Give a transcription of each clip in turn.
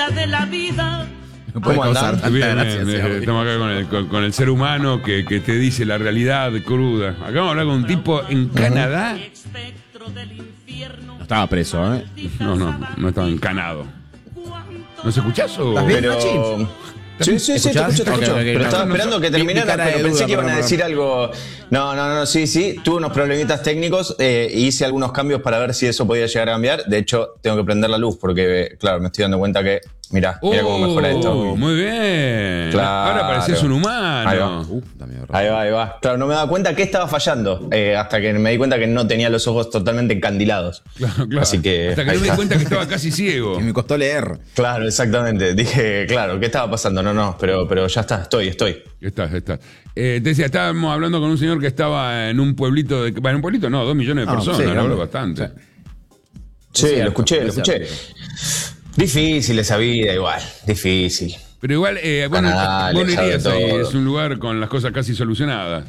cruda de la vida. No puede causar tanta Bien, gracia ese audio. estamos acá con el ser humano que te dice la realidad cruda. Acá vamos a hablar con un tipo en Canadá. Espectro del infierno. No estaba preso, ¿eh? No estaba encanado. ¿Nos escuchás o...? ¿Estás bien, Pero... Machín? Sí, te escucho. Ok, ok, pero no, estaba no, esperando que mi terminara, cara de pero pensé duda, que iban a perdón. decir algo. No, sí. Tuve unos problemitas técnicos. Hice algunos cambios para ver si eso podía llegar a cambiar. De hecho, tengo que prender la luz porque, claro, me estoy dando cuenta que. Mira cómo mejora esto. Muy bien. Claro. Ahora pareces un humano. Ahí va. Dame razón. Ahí va. Claro, no me daba cuenta que estaba fallando. Hasta que me di cuenta que no tenía los ojos totalmente encandilados. Claro. Así que. Hasta que no me di cuenta que estaba casi ciego. Y me costó leer. Claro, exactamente. Dije, claro, ¿qué estaba pasando? No, pero ya está, estoy. Estás. Te decía, estábamos hablando con un señor que estaba en un pueblito de... Bueno, en un pueblito no, 2 millones de personas, sí, ¿no? claro. Bastante. Sí, cierto, lo escuché. es cierto. Difícil esa vida, igual. Difícil. Pero igual, Canadá, vos no alejado de irías ahí, todo. es un lugar con las cosas casi solucionadas.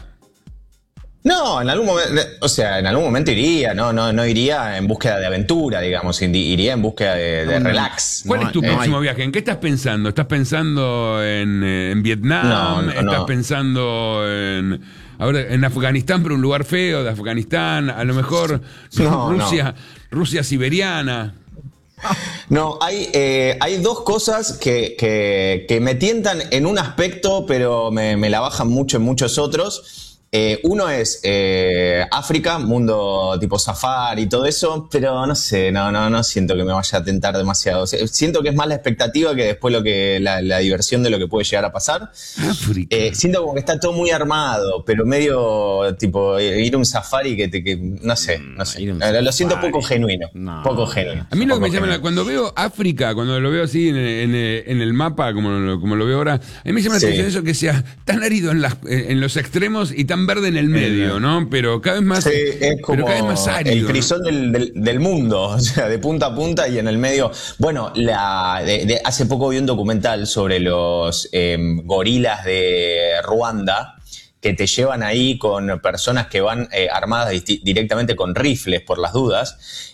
No, en algún momento, en algún momento iría, no iría en búsqueda de aventura, digamos, iría en búsqueda de relax. ¿Cuál No, es tu no próximo hay. viaje? ¿En qué estás pensando? ¿Estás pensando en Vietnam? No. ¿Estás pensando en Afganistán, pero un lugar feo de Afganistán? A lo mejor No, Rusia siberiana. No, hay dos cosas que me tientan en un aspecto, pero me la bajan mucho en muchos otros. Uno es África, mundo tipo safari y todo eso, pero no sé, no siento que me vaya a tentar demasiado. O sea, siento que es más la expectativa que después la diversión de lo que puede llegar a pasar. África. Siento como que está todo muy armado, pero medio tipo ir a un safari que no sé. ir a un Lo siento safari. poco genuino. No. Poco genuino. A mí lo que me Poco llama, genuino. cuando veo África, cuando lo veo así en el mapa, como lo veo ahora, a mí me llama la Sí. atención eso que sea tan árido en los extremos y tan verde en el medio, ¿no? Pero cada vez más, Sí, es como pero cada vez más árido. el ¿no? crisol del mundo, o sea, de punta a punta y en el medio. Bueno, hace poco vi un documental sobre los gorilas de Ruanda que te llevan ahí con personas que van armadas directamente con rifles por las dudas,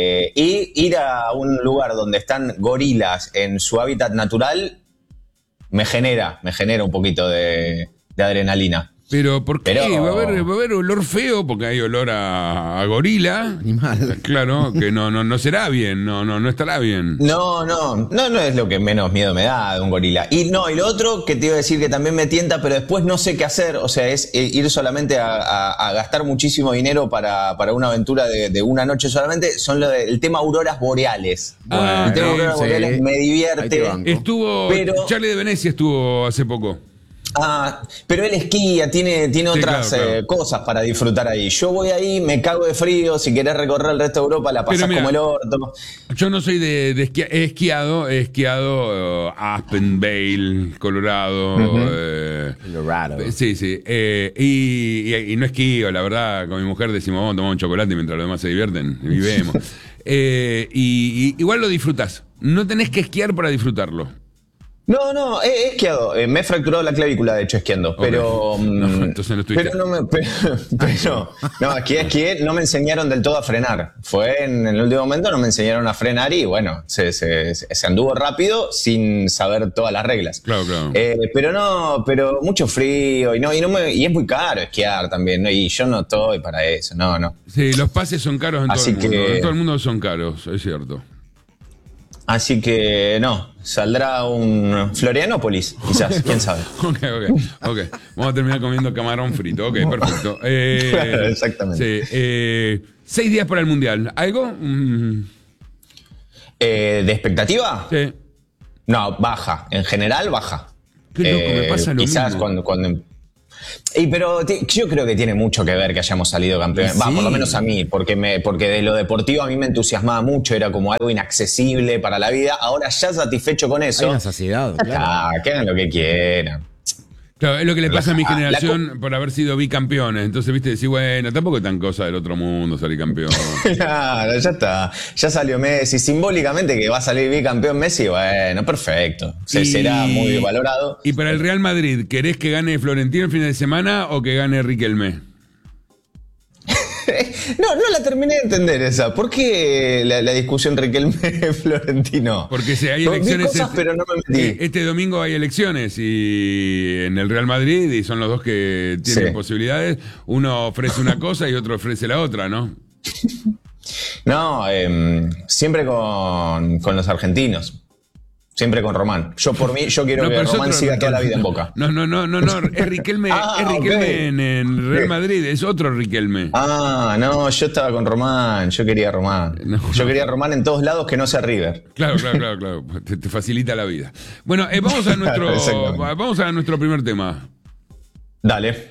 y ir a un lugar donde están gorilas en su hábitat natural me genera un poquito de adrenalina. Pero ¿por qué? Pero- Va a haber olor feo porque hay olor a gorila. Animal. Claro, que no será bien, no estará bien. No es lo que menos miedo me da de un gorila. Y lo otro que te iba a decir que también me tienta, pero después no sé qué hacer, o sea, es ir solamente a gastar muchísimo dinero para una aventura de una noche solamente, son el tema auroras boreales. Ah, el tema sí, auroras boreales me Ahí te divierte. banco. Estuvo, Pero- Charlie de Venecia estuvo hace poco. Pero él esquía, tiene otras claro. cosas para disfrutar ahí. Yo voy ahí, me cago de frío, si querés recorrer el resto de Europa la pasás Pero mira, como el orto. Yo no soy de esquiar, he esquiado Aspen, Vail, Colorado. Colorado. Sí. Y no esquío, la verdad, con mi mujer decimos vamos a tomar un chocolate mientras los demás se divierten y vemos. Y igual lo disfrutás. No tenés que esquiar para disfrutarlo. No, he esquiado. Me he fracturado la clavícula, de hecho, esquiando. Pero. No, entonces no estuviste. No, esquié, no me enseñaron del todo a frenar. Fue en el último momento, no me enseñaron a frenar y bueno, se anduvo rápido sin saber todas las reglas. Claro. Pero mucho frío y es muy caro esquiar también, ¿no? Y yo no estoy para eso, no. Sí, los pases son caros en todo Así el mundo. que- En todo el mundo son caros, es cierto. Así que no, saldrá un Florianópolis, quizás, quién sabe. Ok. Vamos a terminar comiendo camarón frito. Ok, perfecto. Claro, exactamente. Sí, 6 días para el Mundial. ¿Algo? ¿De expectativa? Sí. No, baja. En general, baja. Qué loco, me pasa lo quizás mismo. cuando pero yo creo que tiene mucho que ver que hayamos salido campeones. Sí. Por lo menos a mí, porque de lo deportivo a mí me entusiasmaba mucho, era como algo inaccesible para la vida. Ahora ya satisfecho con Hay eso, una saciedad, claro. que hagan lo que quieran. Claro, es lo que le pasa a mi La- generación por haber sido bicampeones. Entonces, viste, decís, bueno, tampoco es tan cosa del otro mundo salir campeón. Claro, ya está. Ya salió Messi. Simbólicamente que va a salir bicampeón Messi, bueno, perfecto. Será muy valorado. Y para el Real Madrid, ¿querés que gane Florentino el fin de semana o que gane Riquelme? No la terminé de entender esa. ¿Por qué la discusión Riquelme-Florentino? Porque si hay elecciones. Vi cosas, pero no me metí. Este domingo hay elecciones y en el Real Madrid, y son los dos que tienen posibilidades. Uno ofrece una cosa y otro ofrece la otra, ¿no? No, siempre con los argentinos. Siempre con Román. Yo quiero que Román siga toda la vida en Boca. No. Es Riquelme, en el Real Madrid, es otro Riquelme. No, yo estaba con Román. Yo quería Román. Yo quería Román en todos lados que no sea River. Claro. Te facilita la vida. Bueno, vamos a nuestro primer tema. Dale.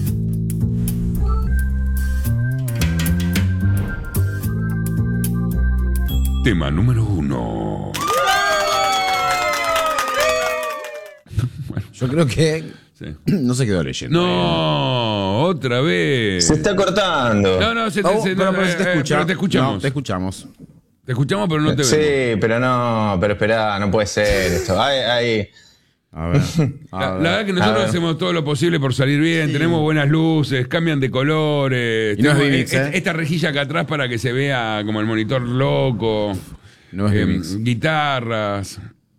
Tema número 1. Yo creo que no se quedó leyendo. No, otra vez. Se está cortando. No, se te escucha. Pero te escuchamos. No, te escuchamos. Te escuchamos, pero no te vemos. Sí, pero espera, no puede ser esto. Ahí. A ver. La verdad que nosotros hacemos todo lo posible por salir bien, tenemos buenas luces, cambian de colores. Y no es Vivix, esta rejilla acá atrás para que se vea como el monitor loco. No es Vivix. Guitarras.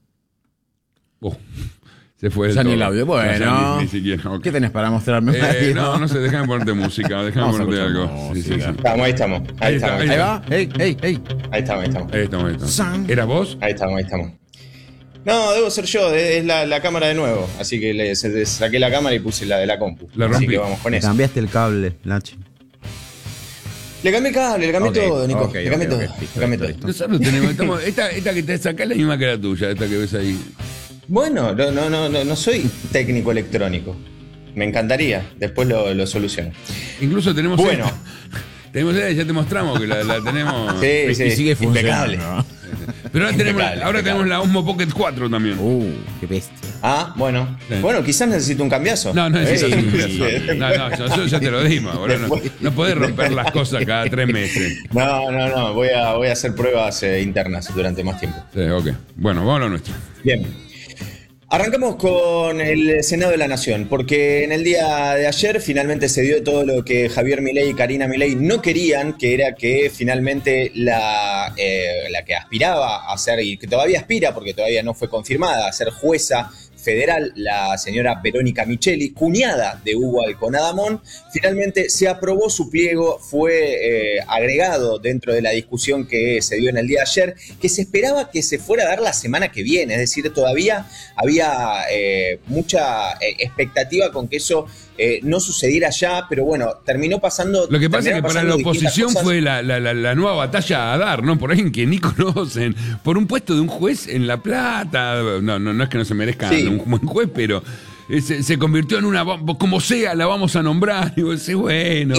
Se fue ya ni el audio. Bueno, ni siquiera. Okay. ¿Qué tenés para mostrarme? No sé, déjame ponerte música, déjame ponerte algo. Sí. Ahí estamos. Ahí va. Hey. Ahí estamos. ¿Eras vos? Ahí estamos. No, debo ser yo, es la cámara de nuevo. Así que saqué la cámara y puse la de la compu. La rompí. Así que vamos con eso. Cambiaste el cable, Nachi. Le cambié el cable, le cambié todo, Nico. Le cambié todo. Nosotros tenemos. Esta que te saca es la misma que la tuya, esta que ves ahí. Bueno, no soy técnico electrónico. Me encantaría, después lo soluciono. Incluso tenemos. Bueno. Tenemos ya te mostramos que la tenemos. Sí, y sigue funcionando. Impecable. Pero ahora tenemos la Osmo Pocket 4 también. Qué bestia. Bueno. Sí. Bueno, quizás necesito un cambiazo. No necesitas un cambiazo. No, nosotros ya te lo dimos, boludo. No podés romper las cosas cada 3 meses. No. Voy a hacer pruebas internas durante más tiempo. Sí, ok. Bueno, vamos a lo nuestro. Bien. Arrancamos con el Senado de la Nación, porque en el día de ayer finalmente se dio todo lo que Javier Milei y Karina Milei no querían, que era que finalmente la que aspiraba a ser, y que todavía aspira, porque todavía no fue confirmada, a ser jueza federal, la señora Verónica Micheli, cuñada de Hugo Alconadamón, finalmente se aprobó su pliego, fue agregado dentro de la discusión que se dio en el día de ayer, que se esperaba que se fuera a dar la semana que viene, es decir, todavía había mucha expectativa con que eso no sucediera ya, pero bueno, terminó pasando. Lo que pasa es que para la oposición fue la nueva batalla a dar, ¿no? Por ahí en que ni conocen, por un puesto de un juez en La Plata, no es que no se merezcan un buen juez, pero se convirtió en una, como sea, la vamos a nombrar, y vos decís, bueno,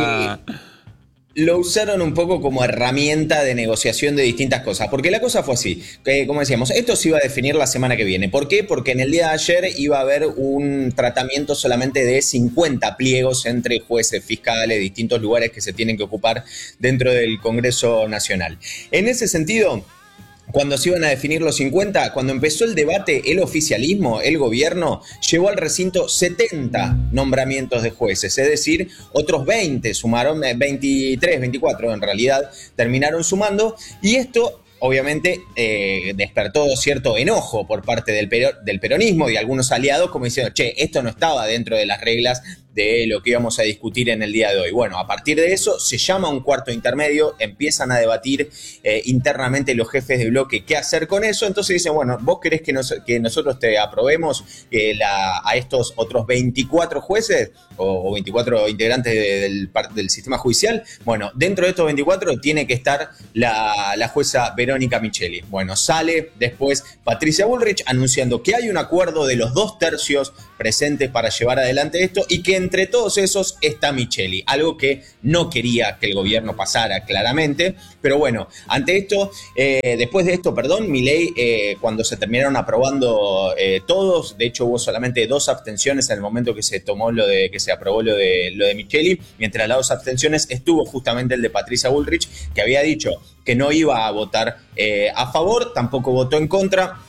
lo usaron un poco como herramienta de negociación de distintas cosas, porque la cosa fue así, como decíamos, esto se iba a definir la semana que viene. ¿Por qué? Porque en el día de ayer iba a haber un tratamiento solamente de 50 pliegos entre jueces, fiscales, distintos lugares que se tienen que ocupar dentro del Congreso Nacional. En ese sentido, cuando se iban a definir los 50, cuando empezó el debate, el oficialismo, el gobierno, llevó al recinto 70 nombramientos de jueces, es decir, otros 20 sumaron, 23, 24 en realidad, terminaron sumando, y esto obviamente despertó cierto enojo por parte del peronismo y algunos aliados, como diciendo, esto no estaba dentro de las reglas de lo que íbamos a discutir en el día de hoy. Bueno, a partir de eso se llama un cuarto intermedio, empiezan a debatir internamente los jefes de bloque qué hacer con eso, entonces dicen, bueno, ¿vos querés que nosotros te aprobemos a estos otros 24 jueces o 24 integrantes del sistema judicial? Bueno, dentro de estos 24 tiene que estar la jueza Verónica Micheli. Bueno, sale después Patricia Bullrich anunciando que hay un acuerdo de los 2/3 presentes para llevar adelante esto y que entre todos esos está Micheli, algo que no quería que el gobierno pasara claramente, pero bueno, ante esto, después de esto, Milei, cuando se terminaron aprobando todos, de hecho hubo solamente 2 abstenciones en el momento que se aprobó lo de Micheli, mientras las 2 abstenciones estuvo justamente el de Patricia Bullrich, que había dicho que no iba a votar a favor, tampoco votó en contra.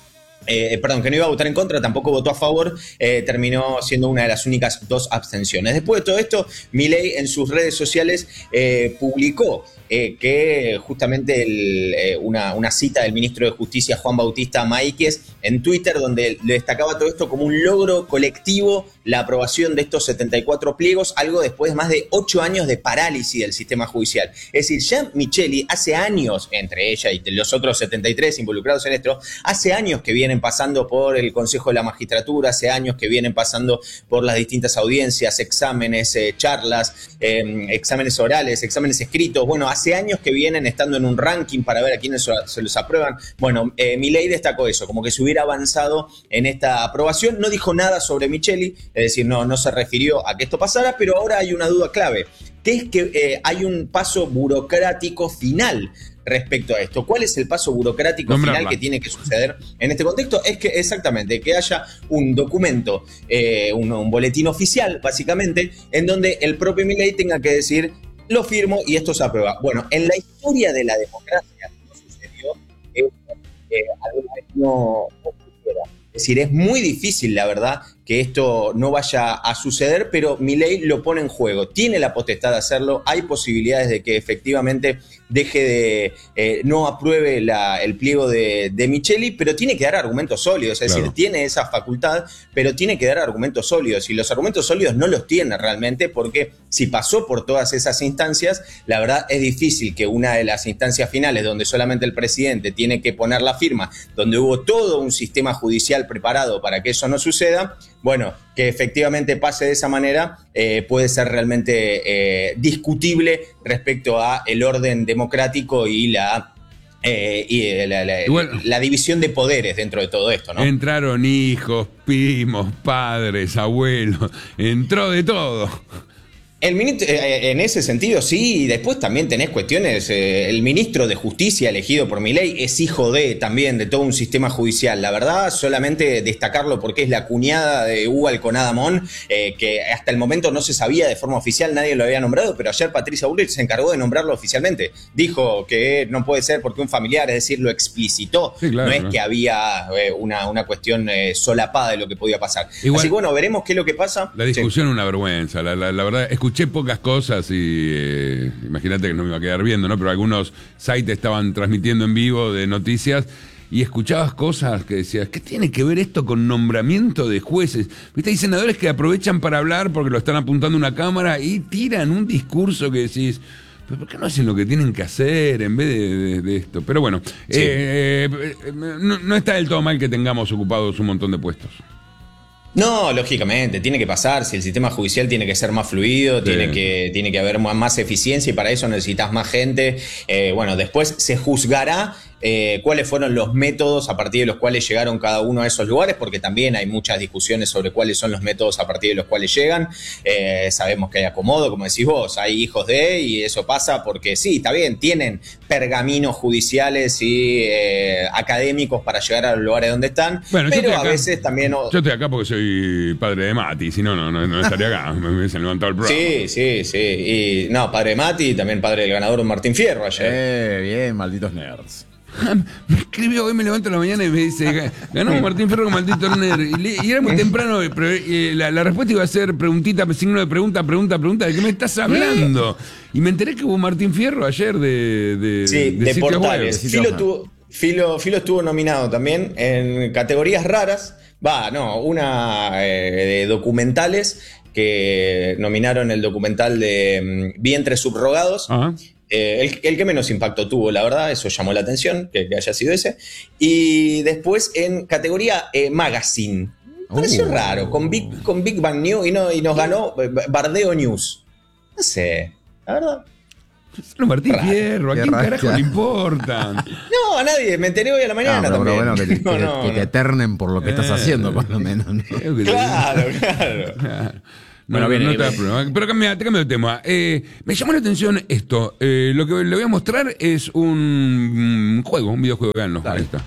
que no iba a votar en contra, tampoco votó a favor, terminó siendo una de las únicas 2 abstenciones. Después de todo esto, Milei en sus redes sociales publicó que justamente una cita del ministro de Justicia, Juan Bautista Máiquez, en Twitter, donde le destacaba todo esto como un logro colectivo, la aprobación de estos 74 pliegos, algo después de más de 8 años de parálisis del sistema judicial. Es decir, ya Micheli hace años, entre ella y los otros 73 involucrados en esto, hace años que vienen pasando por el Consejo de la Magistratura, hace años que vienen pasando por las distintas audiencias, exámenes, charlas, exámenes orales, exámenes escritos. Bueno, hace años que vienen estando en un ranking para ver a quiénes se los aprueban. Bueno, Milei destacó eso, como que se hubiera avanzado en esta aprobación. No dijo nada sobre Micheli, es decir, no se refirió a que esto pasara, pero ahora hay una duda clave, que es que hay un paso burocrático final respecto a esto. ¿Cuál es el paso burocrático final que tiene que suceder en este contexto? Es que exactamente, que haya un documento, un boletín oficial, básicamente, en donde el propio Milei tenga que decir, lo firmo y esto se aprueba. Bueno, en la historia de la democracia no sucedió alguna vez no sucediera. Es decir, es muy difícil, la verdad, que esto no vaya a suceder, pero Milei lo pone en juego, tiene la potestad de hacerlo, hay posibilidades de que efectivamente deje de, no apruebe el pliego de Micheli, pero tiene que dar argumentos sólidos, es decir, tiene esa facultad, pero tiene que dar argumentos sólidos, y los argumentos sólidos no los tiene realmente, porque si pasó por todas esas instancias, la verdad es difícil que una de las instancias finales, donde solamente el presidente tiene que poner la firma, donde hubo todo un sistema judicial preparado para que eso no suceda, bueno, que efectivamente pase de esa manera puede ser realmente discutible respecto a el orden democrático y la división de poderes dentro de todo esto, ¿no? Entraron hijos, primos, padres, abuelos, entró de todo. El ministro, en ese sentido sí, y después también tenés cuestiones, el ministro de Justicia elegido por Milei es hijo también de todo un sistema judicial, la verdad, solamente destacarlo porque es la cuñada de Hugo Alconada Mon, que hasta el momento no se sabía de forma oficial, nadie lo había nombrado, pero ayer Patricia Bullrich se encargó de nombrarlo oficialmente, dijo que no puede ser porque un familiar, es decir, lo explicitó, sí, claro, no es que había una cuestión solapada de lo que podía pasar. Igual, así que bueno, veremos qué es lo que pasa. La discusión es una vergüenza, la verdad, escuché pocas cosas y imagínate que no me iba a quedar viendo, ¿no? Pero algunos sites estaban transmitiendo en vivo de noticias y escuchabas cosas que decías, ¿qué tiene que ver esto con nombramiento de jueces? ¿Viste? Hay senadores que aprovechan para hablar porque lo están apuntando a una cámara y tiran un discurso que decís, ¿pero por qué no hacen lo que tienen que hacer en vez de esto? Pero bueno, sí. No está del todo mal que tengamos ocupados un montón de puestos. No, lógicamente, tiene que pasar, si el sistema judicial tiene que ser más fluido, sí, tiene que haber más eficiencia y para eso necesitas más gente. Bueno, después se juzgará cuáles fueron los métodos a partir de los cuales llegaron cada uno a esos lugares, porque también hay muchas discusiones sobre cuáles son los métodos a partir de los cuales llegan. Sabemos que hay acomodo, como decís vos, hay hijos y eso pasa porque sí, está bien, tienen pergaminos judiciales y académicos para llegar a los lugares donde están, bueno, pero a veces también... Yo estoy acá porque soy padre de Mati, si no estaría acá, me hubiesen levantado el programa. Sí, y no, padre de Mati y también padre del ganador Martín Fierro ayer. Bien, malditos nerds. Me escribió, hoy me levanto en la mañana y me dice, ganó Martín Fierro con maldito nerd. Y era muy temprano, pero la respuesta iba a ser preguntita, signo de pregunta, ¿de qué me estás hablando? Y me enteré que hubo Martín Fierro ayer de Portales. Filo estuvo nominado también en categorías raras, de documentales, que nominaron el documental de Vientres Subrogados. Ajá. El que menos impacto tuvo, la verdad, eso llamó la atención, que haya sido ese. Y después en categoría Magazine. Pareció raro, con Big Bang News y nos ganó Bardeo News. No sé, la verdad. No, Martín Fierro, ¿a quién carajo le importa? No, a nadie, me enteré hoy a la mañana también. Pero bueno, que te eternen por lo que estás haciendo, por lo menos, ¿no? Claro. Bueno, no te da problema. Pero cambio de tema. Me llamó la atención esto. Lo que le voy a mostrar es un videojuego. Veanlo. Ahí está.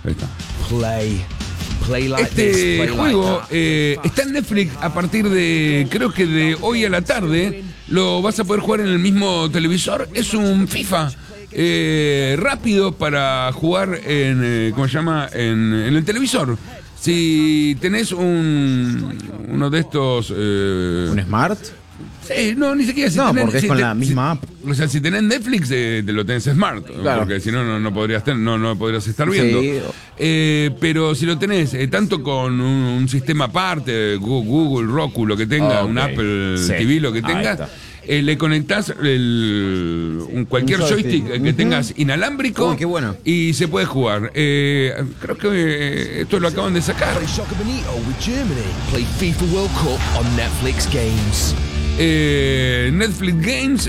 Play like este juego está en Netflix a partir de, creo que de hoy a la tarde. Lo vas a poder jugar en el mismo televisor. Es un FIFA. rápido para jugar en, ¿cómo se llama? En el televisor. Si tenés uno de estos... ¿Un Smart? Sí, no, ni siquiera. No, porque es con la misma app. O sea, si tenés Netflix, te lo tenés Smart. Claro. Porque si no, no podrías estar viendo. Sí. Pero si lo tenés tanto con un sistema aparte, Google, Roku, lo que tenga, un Apple Sí. TV, lo que Ahí tengas, está. le conectás cualquier Un joystick. joystick que tengas inalámbrico. Uy, qué bueno. Y se puede jugar. Creo que esto lo acaban de sacar. Play Soccer Bonito with Germany. Play FIFA World Cup on Netflix Games. Netflix Games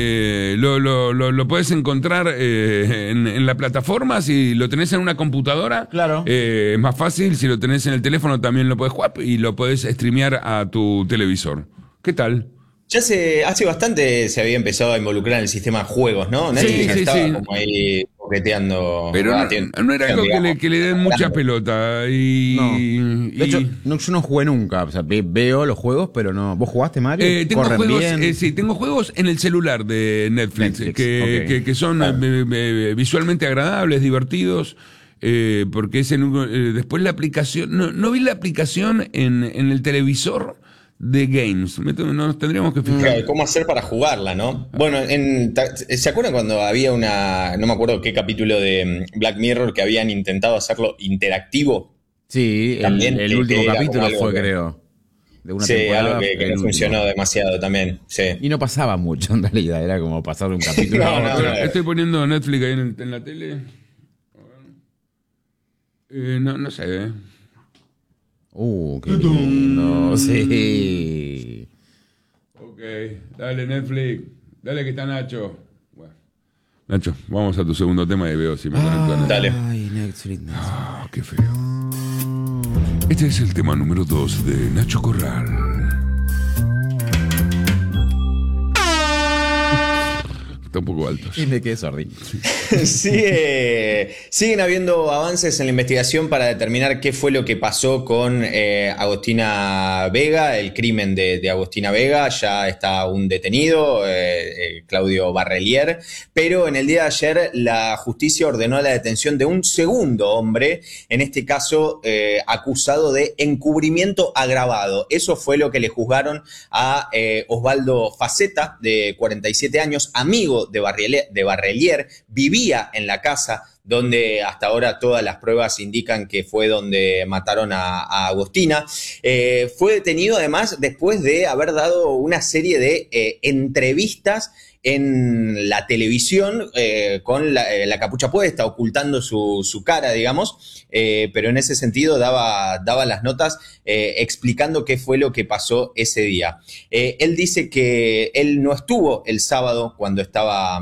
lo puedes encontrar en la plataforma. Si lo tenés en una computadora, Claro. Es más fácil. Si lo tenés en el teléfono también lo puedes jugar y lo podés streamear a tu televisor. ¿Qué tal? Ya hace bastante se había empezado a involucrar en el sistema de juegos, ¿no? Netflix ya sí, estaba sí. como ahí coqueteando. Pero no era algo que le den mucha pelota. Y, No. De hecho, yo no jugué nunca. O sea, veo los juegos, pero no. ¿Vos jugaste, Mario? Tengo ¿Corren juegos, bien? sí, tengo juegos en el celular de Netflix, Netflix, que son visualmente agradables, divertidos, porque después la aplicación, no vi la aplicación en el televisor de Games. Nos tendríamos que fijar. Claro, ¿cómo hacer para jugarla, no? Bueno, ¿se acuerdan cuando había no me acuerdo qué capítulo de Black Mirror que habían intentado hacerlo interactivo? Sí, También el último era capítulo como algo fue, que- creo. De una Sí, temporada. algo que el no último. funcionó demasiado también, sí. Y no pasaba mucho, en realidad. Era como pasar de un capítulo a No, otro. no. Estoy poniendo Netflix ahí en la tele. No sé. Qué lindo. Sí. Ok, dale Netflix. Dale que está Nacho. Bueno. Nacho, vamos a tu segundo tema y veo si me conecto a Netflix. Dale. Ay, Netflix. Ah, qué feo. Este es el tema número 2 de Nacho Corral. Está un poco alto. Y me quedé sordín. Siguen habiendo avances en la investigación para determinar qué fue lo que pasó con Agostina Vega, el crimen de Agostina Vega. Ya está un detenido, Claudio Barrelier, pero en el día de ayer la justicia ordenó la detención de un segundo hombre, en este caso acusado de encubrimiento agravado. Eso fue lo que le juzgaron a Osvaldo Faceta, de 47 años, amigo de Barrelier, vivía en la casa donde hasta ahora todas las pruebas indican que fue donde mataron a Agostina. Fue detenido además después de haber dado una serie de entrevistas en la televisión con la capucha puesta, ocultando su cara, digamos, pero en ese sentido daba las notas explicando qué fue lo que pasó ese día. Él dice que él no estuvo el sábado cuando estaba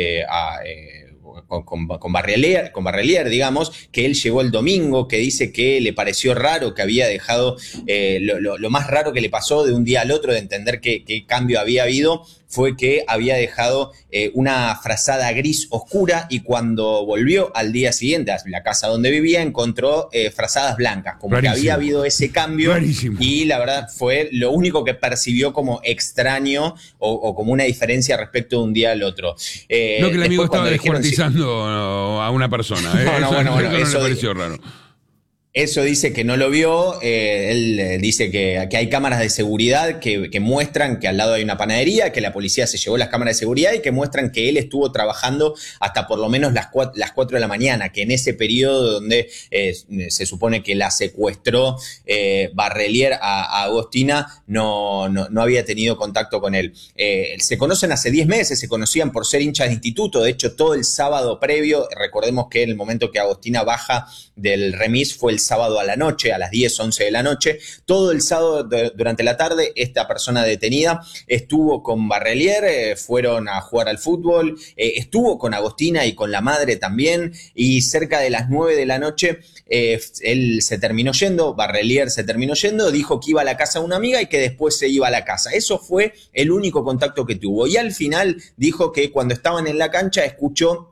con Barrelier, digamos, que él llegó el domingo, que dice que le pareció raro, que había dejado lo más raro que le pasó de un día al otro, de entender qué cambio había habido, fue que había dejado una frazada gris oscura y cuando volvió al día siguiente a la casa donde vivía encontró frazadas blancas, como Rarísimo. que había habido ese cambio. Rarísimo. Y la verdad fue lo único que percibió como extraño o como una diferencia respecto de un día al otro. No, que el Después, amigo estaba cuando dijeron descuartizando a una persona. No, bueno, eso no eso le pareció raro. Eso dice que no lo vio. Él dice que hay cámaras de seguridad que muestran que al lado hay una panadería, que la policía se llevó las cámaras de seguridad y que muestran que él estuvo trabajando hasta por lo menos las 4 de la mañana, que en ese periodo donde se supone que la secuestró Barrelier a Agostina no había tenido contacto con él. Se conocen hace 10 meses, se conocían por ser hinchas de instituto. De hecho, todo el sábado previo, recordemos que en el momento que Agostina baja del remis fue el sábado a la noche, a las 10, 11 de la noche. Todo el sábado durante la tarde, esta persona detenida estuvo con Barrelier, fueron a jugar al fútbol, estuvo con Agostina y con la madre también, y cerca de las 9 de la noche él se terminó yendo, Barrelier se terminó yendo, dijo que iba a la casa de una amiga y que después se iba a la casa. Eso fue el único contacto que tuvo. Y al final dijo que cuando estaban en la cancha escuchó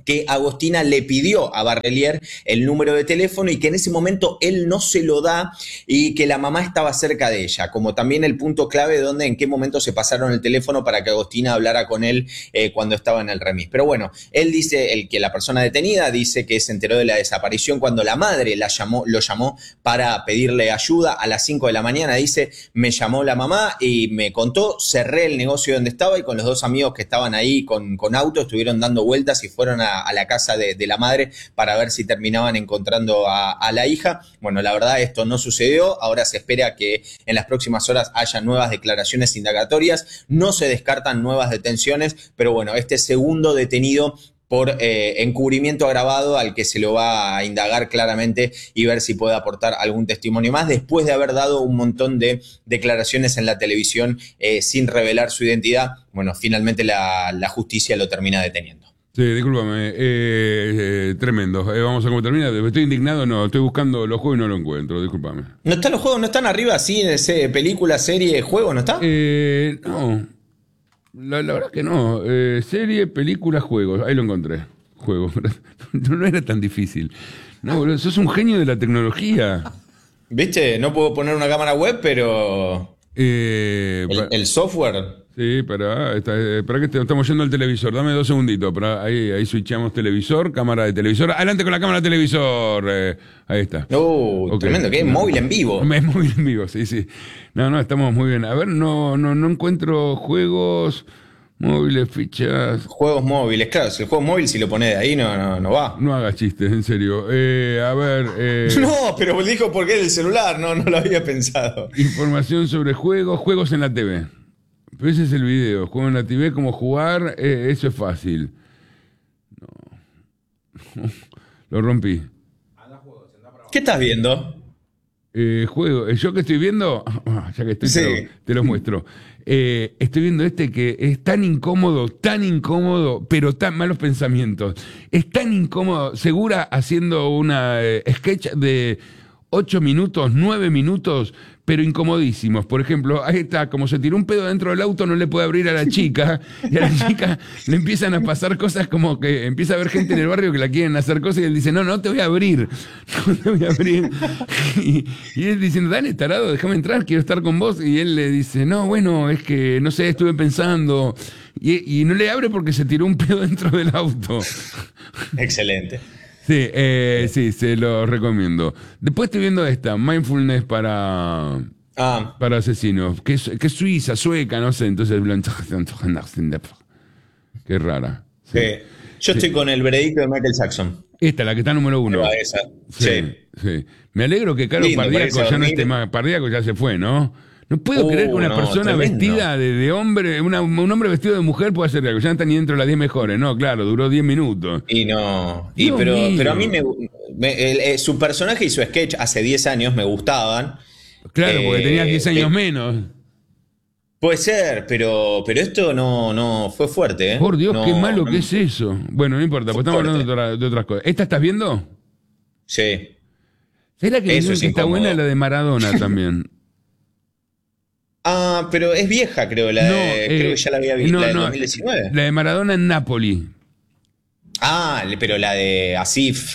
que Agostina le pidió a Barrelier el número de teléfono y que en ese momento él no se lo da y que la mamá estaba cerca de ella, como también el punto clave de en qué momento se pasaron el teléfono para que Agostina hablara con él cuando estaba en el remis. Pero bueno, él dice, la persona detenida dice que se enteró de la desaparición cuando la madre lo llamó para pedirle ayuda a las 5 de la mañana. Dice, me llamó la mamá y me contó, cerré el negocio donde estaba y con los 2 amigos que estaban ahí con auto estuvieron dando vueltas y fueron a la casa de la madre para ver si terminaban encontrando a la hija. Bueno, la verdad esto no sucedió, ahora se espera que en las próximas horas haya nuevas declaraciones indagatorias, no se descartan nuevas detenciones, pero bueno, este segundo detenido por encubrimiento agravado al que se lo va a indagar claramente y ver si puede aportar algún testimonio más después de haber dado un montón de declaraciones en la televisión sin revelar su identidad. Bueno, finalmente la justicia lo termina deteniendo. Sí, discúlpame, tremendo. Vamos a cómo termina. Estoy indignado, no, estoy buscando los juegos y no lo encuentro, discúlpame. ¿No están los juegos? ¿No están arriba así en película, serie, juego? ¿No está? No, la verdad que no. Serie, película, juegos. Ahí lo encontré. Juegos. No era tan difícil. No, boludo, sos un genio de la tecnología. ¿Viste? No puedo poner una cámara web, pero... el software... Sí, para que estamos yendo al televisor. Dame 2 segunditos. Ahí switchamos televisor, cámara de televisor. Adelante con la cámara de televisor. Ahí está. Okay. Tremendo, que es móvil en vivo. Es móvil en vivo, sí. No, estamos muy bien. A ver, no encuentro juegos móviles, fichas. Juegos móviles, claro. Si el juego móvil, si lo pones de ahí, no va. No hagas chistes, en serio. A ver. No, pero dijo porque es el celular, no lo había pensado. Información sobre juegos en la TV. Pero ese es el video. Juego en la TV, cómo jugar, eso es fácil. No. Lo rompí. ¿Qué estás viendo? Juego. ¿Yo que estoy viendo? Ya que estoy, sí. te lo muestro. Estoy viendo que es tan incómodo, pero tan malos pensamientos. Es tan incómodo. Segura haciendo una sketch de 8 minutos, 9 minutos, pero incomodísimos. Por ejemplo, ahí está, como se tiró un pedo dentro del auto, no le puede abrir a la chica, y a la chica le empiezan a pasar cosas como que empieza a haber gente en el barrio que la quieren hacer cosas, y él dice, no te voy a abrir, y él diciendo, dale, tarado, déjame entrar, quiero estar con vos, y él le dice, no, bueno, es que, no sé, estuve pensando, y no le abre porque se tiró un pedo dentro del auto. Excelente. Sí, se lo recomiendo. Después estoy viendo esta, Mindfulness para asesinos, que es suiza, sueca, no sé, entonces qué rara. Sí. Yo estoy con El veredicto de Michael Jackson. Esta, la que está número 1. Esa. Sí. Me alegro que Carlos Pardíaco ya no esté más. Pardíaco ya se fue, ¿no? No puedo creer que una persona vestida de hombre, un hombre vestido de mujer pueda hacer algo. Ya no está ni dentro de las 10 mejores. No, claro, duró 10 minutos. Pero a mí su personaje y su sketch hace 10 años me gustaban. Claro, porque tenías 10 años menos. Puede ser, pero esto no fue fuerte, ¿eh? Por Dios, qué malo que es eso. Bueno, no importa, pues estamos hablando de otras cosas. ¿Esta estás viendo? Sí. ¿Será que está buena la de Maradona también? Pero es vieja, creo. Creo que ya la había visto. La de 2019. La de Maradona en Nápoli. Pero la de Asif.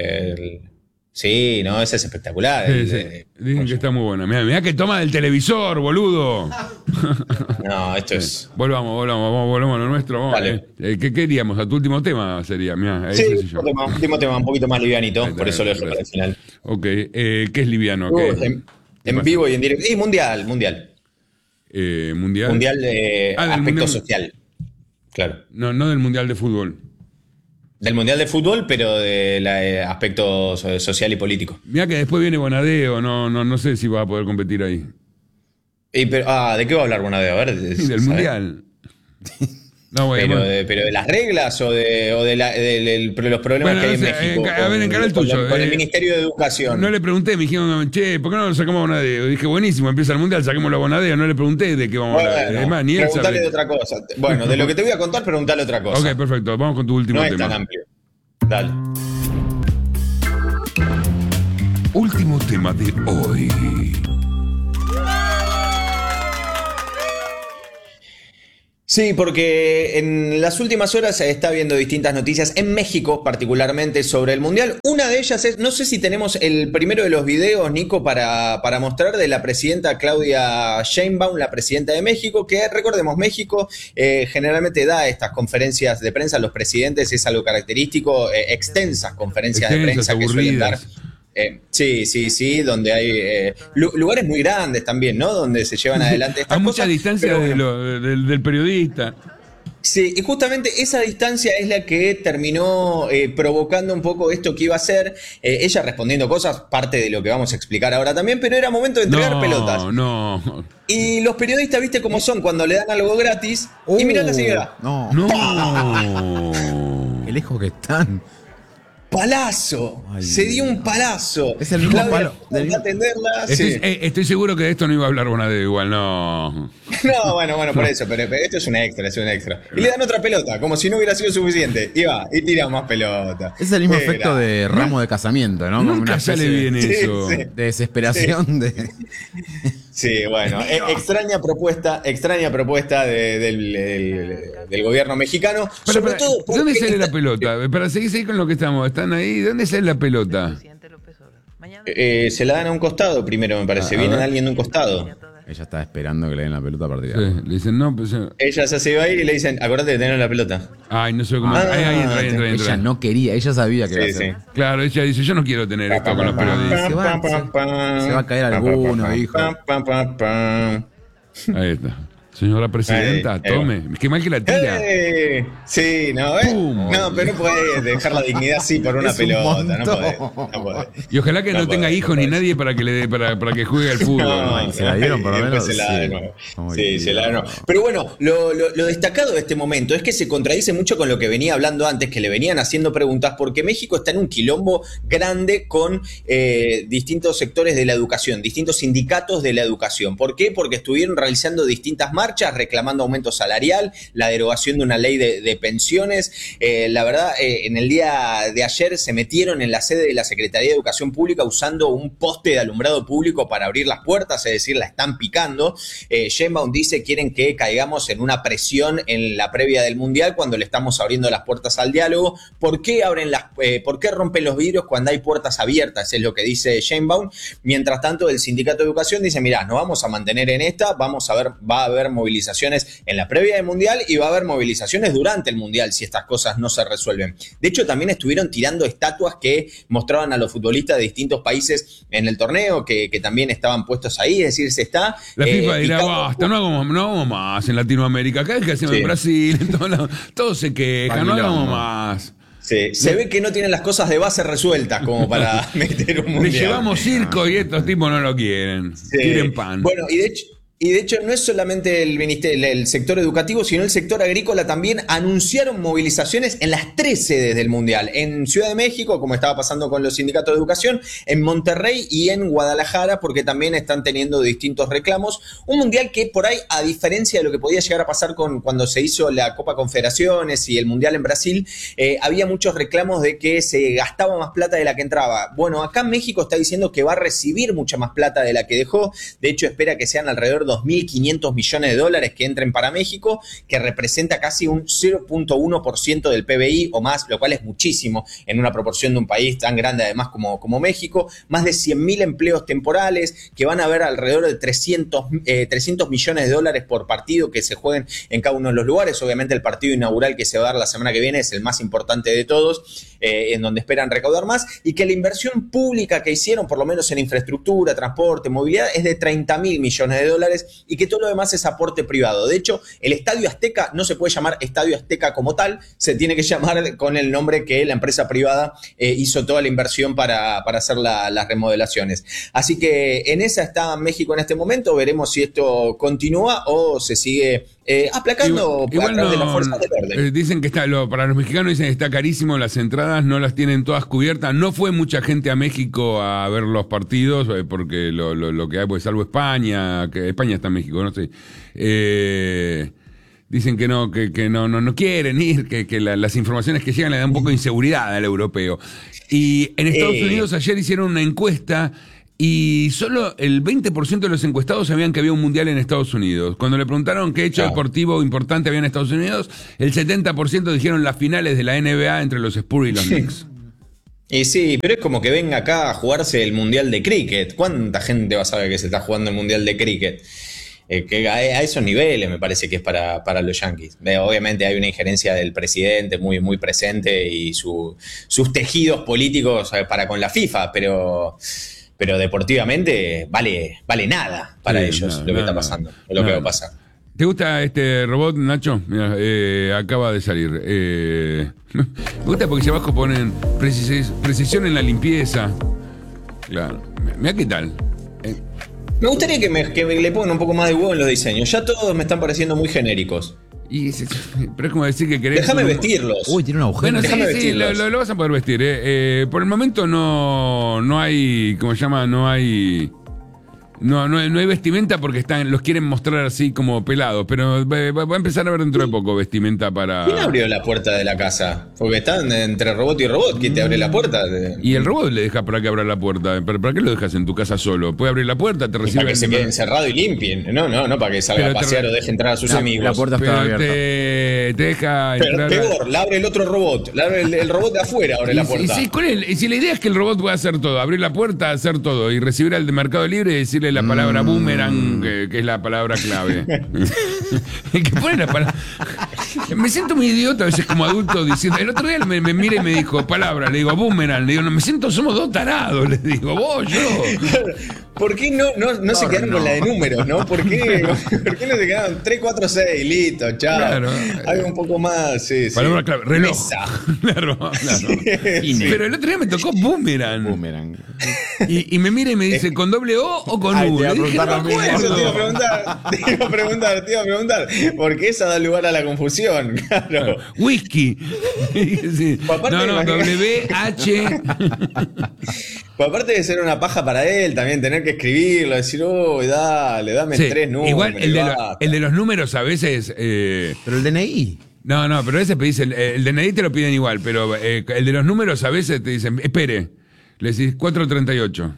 Sí, esa es espectacular. Sí. Dicen que está muy buena. Mirá que toma del televisor, boludo. No, esto es. Volvamos a lo nuestro. Vamos. Dale. ¿Qué queríamos? A tu último tema sería. Mirá, sí, último tema un poquito más livianito. Por eso lo dejo para el final. Ok. ¿Qué es liviano? En vivo y en directo. Y mundial. ¿Mundial? Mundial de aspecto social. Claro. No del mundial de fútbol. Del mundial de fútbol, pero del aspecto social y político. Mirá que después viene Bonadeo, no sé si va a poder competir ahí. ¿de qué va a hablar Bonadeo? A ver. Del mundial. No, bueno, pero de las reglas o de los problemas que hay en México. A ver, encara el tuyo. Con el Ministerio de Educación. No le pregunté, me dijeron, che, ¿por qué no lo sacamos a Bonadeo? Dije, buenísimo, empieza el mundial, saquémoslo a Bonadeo. No le pregunté de qué vamos a hablar. Es más, ni él sabe. Preguntale de otra cosa. Bueno, de lo que te voy a contar, preguntale otra cosa. Ok, perfecto. Vamos con tu último tema. No es tan amplio. Dale. Último tema de hoy. Sí, porque en las últimas horas se está viendo distintas noticias en México, particularmente sobre el Mundial. Una de ellas es, no sé si tenemos el primero de los videos, Nico, para mostrar de la presidenta Claudia Sheinbaum, la presidenta de México, que recordemos, México generalmente da estas conferencias de prensa a los presidentes, es algo característico, extensas conferencias de prensa que suelen dar. Sí, donde hay lugares muy grandes también, ¿no? Donde se llevan adelante estas a cosas. mucha distancia del periodista. Sí, y justamente esa distancia es la que terminó provocando un poco esto que iba a ser, ella respondiendo cosas, parte de lo que vamos a explicar ahora también, pero era momento de entregar pelotas. No. Y los periodistas, viste cómo son, cuando le dan algo gratis, y mirá a la señora. No. Qué lejos que están. Palazo, Ay, se dio un palazo. Es el mismo Claudia palo. fue a atenderla. Estoy seguro que de esto no iba a hablar Bonadeo igual, no. No, bueno, por eso, pero esto es un extra, Y le dan otra pelota, como si no hubiera sido suficiente. Y va, y tira más pelota. Es el mismo efecto de ramo de casamiento, ¿no? Como Nunca una sale especie bien eso. Sí. de desesperación. Sí, bueno, extraña propuesta del gobierno mexicano. Sobre todo porque ¿dónde sale la pelota? Para seguir con lo que estamos, están ahí. ¿Dónde sale la pelota? se la dan a un costado primero, me parece. Viene alguien de un costado. Ella está esperando que le den la pelota partida. Sí, le dicen, no, pues... Ella se va a ir y le dicen, acordate de tener la pelota. Ay, no sé cómo... ahí entra. Ella no quería, ella sabía que iba a hacer. Claro, ella dice, yo no quiero tener esto con los periodistas. Se va a caer alguno, hijo. Ahí está. Señora presidenta, tome. Qué mal que la tira. Sí, no, no, pero no podés dejar la dignidad así por una pelota. No podés. Y ojalá que no tenga hijos ni nadie para que le dé para que juegue al fútbol. No, se la dieron por lo menos. Se la da de nuevo. Sí, se la da de nuevo. Pero bueno, lo destacado de este momento es que se contradice mucho con lo que venía hablando antes, que le venían haciendo preguntas, porque México está en un quilombo grande con distintos sectores de la educación, distintos sindicatos de la educación. ¿Por qué? Porque estuvieron realizando distintas marchas reclamando aumento salarial, la derogación de una ley de pensiones. La verdad, en el día de ayer se metieron en la sede de la Secretaría de Educación Pública usando un poste de alumbrado público para abrir las puertas, es decir, la están picando. Sheinbaum dice quieren que caigamos en una presión en la previa del Mundial cuando le estamos abriendo las puertas al diálogo. ¿Por qué rompen los vidrios cuando hay puertas abiertas? Es lo que dice Sheinbaum. Mientras tanto, el Sindicato de Educación dice, mirá, nos vamos a mantener en esta, va a haber movilizaciones en la previa del Mundial y va a haber movilizaciones durante el Mundial si estas cosas no se resuelven. De hecho, también estuvieron tirando estatuas que mostraban a los futbolistas de distintos países en el torneo, que también estaban puestos ahí, es decir, se está... La FIFA dirá, basta, no hagamos más en Latinoamérica, cada vez que hacemos en Brasil, en todos lados, todos se quejan, no hagamos más. Sí, se ve que no tienen las cosas de base resueltas como para meter un Mundial. Le llevamos circo y estos tipos no lo quieren, quieren pan. Bueno, y de hecho no es solamente el sector educativo, sino el sector agrícola también anunciaron movilizaciones en las 3 sedes del Mundial. En Ciudad de México, como estaba pasando con los sindicatos de educación, en Monterrey y en Guadalajara, porque también están teniendo distintos reclamos. Un Mundial que por ahí, a diferencia de lo que podía llegar a pasar cuando se hizo la Copa Confederaciones y el Mundial en Brasil, había muchos reclamos de que se gastaba más plata de la que entraba. Bueno, acá México está diciendo que va a recibir mucha más plata de la que dejó. De hecho, espera que sean alrededor de 2.500 millones de dólares que entren para México, que representa casi un 0.1% del PBI o más, lo cual es muchísimo en una proporción de un país tan grande además como México. Más de 100.000 empleos temporales, que van a haber alrededor de 300 millones de dólares por partido que se jueguen en cada uno de los lugares. Obviamente el partido inaugural que se va a dar la semana que viene es el más importante de todos, en donde esperan recaudar más, y que la inversión pública que hicieron, por lo menos en infraestructura, transporte, movilidad, es de 30.000 millones de dólares, y que todo lo demás es aporte privado. De hecho, el Estadio Azteca no se puede llamar Estadio Azteca como tal, se tiene que llamar con el nombre que la empresa privada hizo toda la inversión para hacer las remodelaciones. Así que en esa está México en este momento. Veremos si esto continúa o se sigue aplacando igual de la fuerza del orden. Dicen que para los mexicanos dicen que está carísimo, las entradas no las tienen todas cubiertas. No fue mucha gente a México a ver los partidos, porque lo que hay, pues salvo España, que España está en México, no sé. Dicen que no quieren ir, que las informaciones que llegan le dan un poco de inseguridad al europeo. Y en Estados Unidos ayer hicieron una encuesta Y solo el 20% de los encuestados sabían que había un mundial en Estados Unidos. Cuando le preguntaron qué hecho deportivo importante había en Estados Unidos, el 70% dijeron las finales de la NBA entre los Spurs y los Knicks. Y sí, pero es como que venga acá a jugarse el mundial de cricket. ¿Cuánta gente va a saber que se está jugando el mundial de cricket? Que a esos niveles me parece que es para los Yankees. Obviamente hay una injerencia del presidente muy, muy presente y sus tejidos políticos para con la FIFA, pero deportivamente vale nada para ellos lo que está pasando, lo que va a pasar. ¿Te gusta este robot, Nacho? Mira, acaba de salir. Me gusta porque si abajo ponen precisión en la limpieza. Claro. Mira qué tal. Me gustaría que le pongan un poco más de huevo en los diseños. Ya todos me están pareciendo muy genéricos. Pero es como decir que querés... Déjame vestirlos. Uy, tiene un agujero. Bueno, Déjame sí, vestirlos. lo vas a poder vestir. Por el momento no hay... ¿Cómo se llama? No hay vestimenta porque los quieren mostrar así como pelados. Pero va a empezar a ver dentro de poco vestimenta para... ¿Quién abrió la puerta de la casa? Porque están entre robot y robot. ¿Quién te abre la puerta? Y el robot le deja para que abra la puerta. ¿Pero para qué lo dejas en tu casa solo? Puede abrir la puerta, te recibe... Para que se quede encerrado y limpien. No para que salga a pasear o deje entrar a sus amigos. La puerta está abierta. Te deja Pero entrar... peor, la abre el otro robot. La abre el robot de afuera, abre la puerta. Y si la idea es que el robot pueda hacer todo, abrir la puerta, hacer todo y recibir al de Mercado Libre y decirle la palabra boomerang, que es la palabra clave. El que pone la palabra... Me siento muy idiota a veces como adulto diciendo... El otro día me mira y me dijo palabra, le digo boomerang, le digo, no, me siento, somos dos tarados, le digo, vos, yo. ¿Por qué no se quedaron con la de números, no? ¿Por qué no se quedaron 3, 4, 6? Listo, chao. Claro. Algo un poco más, sí. Palabra clave, reloj. Mesa. Claro. Pero el otro día me tocó boomerang. Boomerang. Y me mira y me dice, ¿con doble O o con U? Le dije, no me acuerdo. Eso te iba a preguntar. ¿Por qué esa da lugar a la confusión? Claro. Whisky. Sí. Aparte, No, imagínate. WH. Pues aparte de ser una paja para él, también tener que escribirlo, decir, dame Sí, 3 números. igual basta. el de los números a veces... Pero el DNI. No, pero a veces te dicen, el DNI te lo piden igual, pero el de los números a veces te dicen, espere, le decís 438.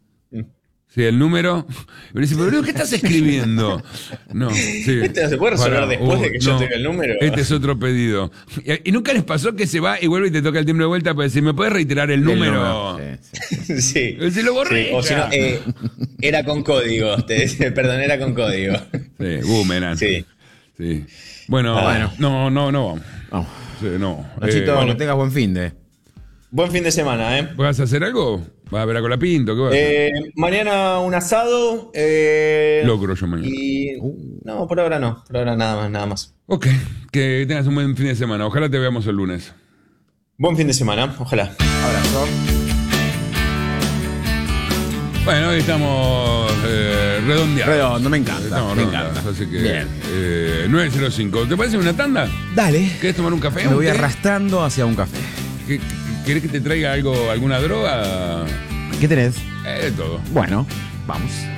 Sí, el número. Y me dice, pero ¿qué estás escribiendo? No, sí. ¿Este se puede resolver después de que yo tenga el número? Este es otro pedido. Y nunca les pasó que se va y vuelve y te toca el timbre de vuelta para decir, ¿me puedes reiterar el número? Sí. Se lo borré. Sí, o si no, era con código. Perdón, era con código. Sí, boomerang. Sí. Sí. Bueno, no vamos. Vamos. Sí, no. Nachito, que tengas buen fin de. Buen fin de semana, ¿eh? ¿Vas a hacer algo? ¿Vas a ver a Colapinto? ¿Qué vas a hacer? Mañana un asado. Locro yo mañana. No, por ahora no. Por ahora nada más. Ok, que tengas un buen fin de semana. Ojalá te veamos el lunes. Buen fin de semana, ojalá. Abrazo. Bueno, hoy estamos redondeados. Redondo, me encanta. Estamos Me redondeados, encanta. así que Bien. 905. ¿Te parece una tanda? Dale. ¿Querés tomar un café? Me voy ¿Un té? arrastrando hacia un café. ¿Querés que te traiga alguna droga? ¿Qué tenés? De todo. Bueno, vamos.